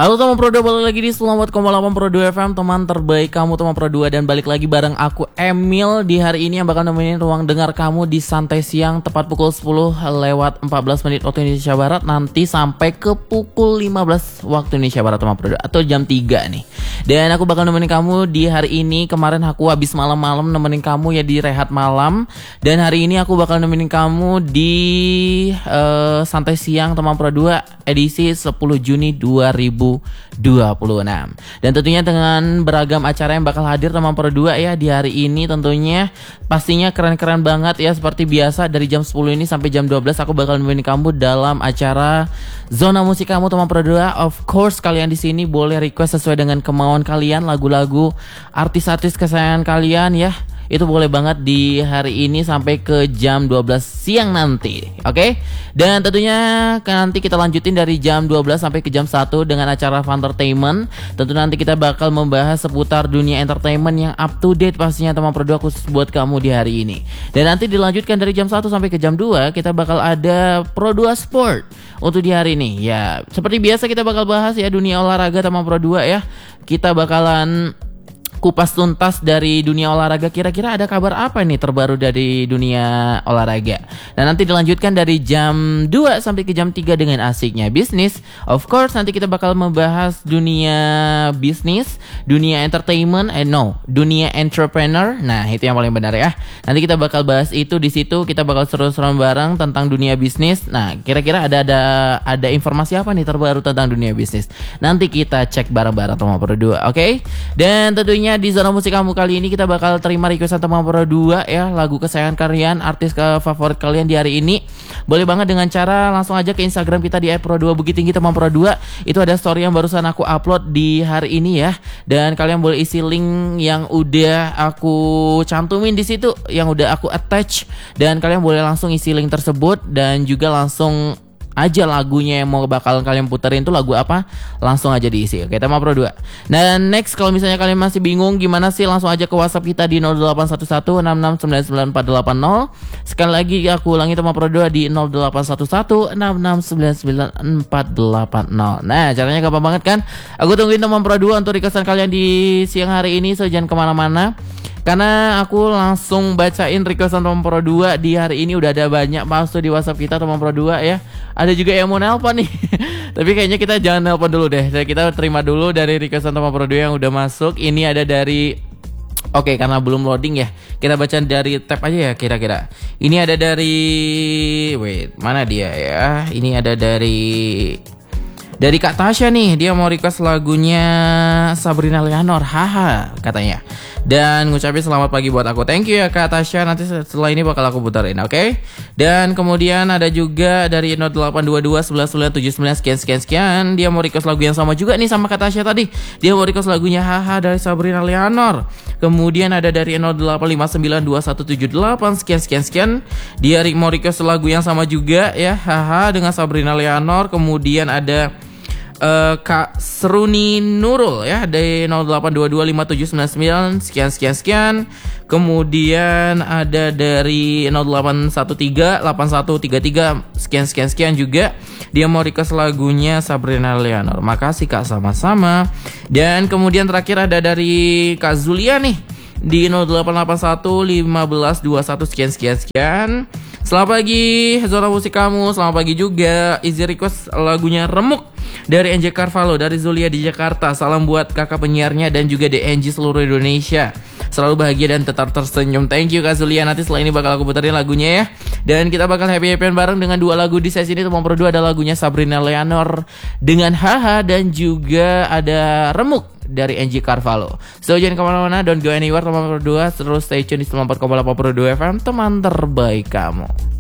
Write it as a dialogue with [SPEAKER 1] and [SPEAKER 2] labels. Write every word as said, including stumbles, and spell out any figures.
[SPEAKER 1] Halo teman Pro dua, balik lagi di seratus koma delapan Pro dua F M, teman terbaik kamu teman Pro dua. Dan balik lagi bareng aku Emil di hari ini yang bakal nemenin ruang dengar kamu di Santai Siang tepat pukul sepuluh lewat empat belas menit waktu Indonesia Barat, nanti sampai ke pukul lima belas waktu Indonesia Barat teman Pro dua, atau jam tiga nih. Dan aku bakal nemenin kamu di hari ini. Kemarin aku habis malam-malam nemenin kamu ya di rehat malam, dan hari ini aku bakal nemenin kamu di uh, Santai Siang teman Pro dua edisi sepuluh Juni dua ribu dua puluh enam. Dan tentunya dengan beragam acara yang bakal hadir teman Pro dua ya di hari ini. Tentunya pastinya keren-keren banget ya. Seperti biasa dari jam sepuluh ini sampai jam dua belas aku bakal nemenin kamu dalam acara Zona Musik Kamu teman Pro dua. Of course kalian di sini boleh request sesuai dengan kemauan kalian lagu-lagu artis-artis kesayangan kalian ya. Itu boleh banget di hari ini sampai ke jam dua belas siang nanti. Oke? Okay? Dan tentunya nanti kita lanjutin dari jam dua belas sampai ke jam satu dengan acara Funtertainment. Tentu nanti kita bakal membahas seputar dunia entertainment yang up to date pastinya teman Pro dua, khusus buat kamu di hari ini. Dan nanti dilanjutkan dari jam satu sampai ke jam dua kita bakal ada Pro dua Sport untuk di hari ini. Ya, seperti biasa kita bakal bahas ya dunia olahraga teman Pro dua ya. Kita bakalan kupas tuntas dari dunia olahraga, kira-kira ada kabar apa nih terbaru dari dunia olahraga. Dan nanti dilanjutkan dari jam dua sampai ke jam tiga dengan asiknya bisnis. Of course nanti kita bakal membahas dunia bisnis, dunia entertainment, eh no, dunia entrepreneur. Nah, itu yang paling benar ya. Nanti kita bakal bahas itu di situ, kita bakal seru-seruan bareng tentang dunia bisnis. Nah, kira-kira ada ada ada informasi apa nih terbaru tentang dunia bisnis. Nanti kita cek bareng-bareng teman Pro dua, oke? Okay? Dan tentunya di Zona Musik Kamu kali ini kita bakal terima requestan teman Pro dua ya, lagu kesayangan kalian, artis ke favorit kalian di hari ini. Boleh banget dengan cara langsung aja ke Instagram kita di et pro dua Bukit Tinggi teman Pro dua. Itu ada story yang barusan aku upload di hari ini ya. Dan kalian boleh isi link yang udah aku cantumin di situ, yang udah aku attach, dan kalian boleh langsung isi link tersebut dan juga langsung aja lagunya yang mau bakal kalian puterin tuh lagu apa, langsung aja diisi. Oke teman Pro dua. Dan next, kalau misalnya kalian masih bingung gimana sih, langsung aja ke WhatsApp kita di nol delapan satu satu enam enam sembilan sembilan empat delapan nol. Sekali lagi aku ulangi teman Pro dua di nol delapan satu satu enam enam sembilan sembilan empat delapan nol. Nah, caranya gampang banget kan? Aku tungguin teman Pro dua untuk requestan kalian di siang hari ini, so jangan kemana-mana, karena aku langsung bacain requestan teman Pro dua di hari ini. Udah ada banyak masuk di WhatsApp kita teman Pro dua ya. Ada juga yang mau nelpon nih. Tapi kayaknya kita jangan nelpon dulu deh. Kita terima dulu dari requestan teman Pro dua yang udah masuk. Ini ada dari, oke, karena belum loading ya, kita baca dari tab aja ya kira-kira. Ini ada dari, wait, mana dia ya? Ini ada dari Dari Kak Tasya nih, dia mau request lagunya Sabrina Leonor, haha katanya. Dan ngucapin selamat pagi buat aku. Thank you ya Kak Tasya, nanti setelah ini bakal aku puterin, oke? Okay? Dan kemudian ada juga dari nol delapan dua dua satu satu sembilan tujuh sembilan sekian sekian sekian. Dia mau request lagu yang sama juga nih sama Kak Tasya tadi. Dia mau request lagunya haha dari Sabrina Leonor. Kemudian ada dari nol delapan lima sembilan dua satu tujuh delapan sekian sekian sekian. Dia mau request lagu yang sama juga ya, haha dengan Sabrina Leonor. Kemudian ada Uh, Kak Seruni Nurul ya dari nol delapan dua dua lima tujuh sembilan sembilan sekian sekian sekian. Kemudian ada dari nol delapan satu tiga delapan satu tiga tiga sekian sekian sekian juga. Dia mau request lagunya Sabrina Leonor. Makasih Kak, sama-sama. Dan kemudian terakhir ada dari Kak Zulia nih di nol delapan delapan satu lima belas dua puluh satu sekian sekian sekian. Selamat pagi Zona Musik Kamu. Selamat pagi juga. Easy request lagunya Remuk dari N J Carvalho dari Zulia di Jakarta. Salam buat kakak penyiarnya dan juga D N G seluruh Indonesia. Selalu bahagia dan tetap tersenyum. Thank you Kak Zulia. Nanti setelah ini bakal aku puterin lagunya ya. Dan kita bakal happy-happyan bareng dengan dua lagu di sesi ini. Teman Pro dua ada lagunya Sabrina Leonor dengan haha, dan juga ada Remuk dari N J Carvalho. So jangan kemana-mana, don't go anywhere teman Pro dua. Terus stay tune di sembilan puluh empat koma delapan Pro dua F M, teman terbaik kamu.